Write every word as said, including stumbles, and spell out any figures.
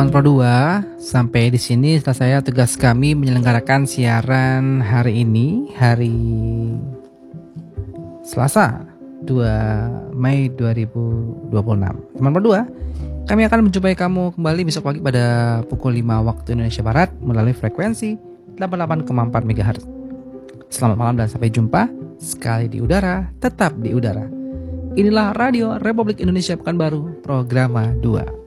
teman Pro dua, sampai di sini selesai tugas kami menyelenggarakan siaran hari ini, hari Selasa, dua Mei dua ribu dua puluh enam. Teman Pro dua, kami akan menjumpai kamu kembali besok pagi pada pukul lima waktu Indonesia Barat melalui frekuensi delapan puluh delapan koma empat megahertz. Selamat malam dan sampai jumpa sekali di udara, tetap di udara. Inilah Radio Republik Indonesia Pekanbaru, Programa dua.